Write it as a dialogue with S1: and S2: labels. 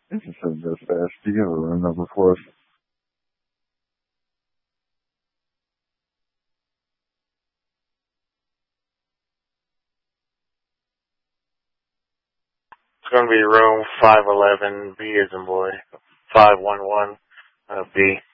S1: This is a dispatch. Do you have a room number for us?
S2: It's going to be room 511, B as in boy, 511, B.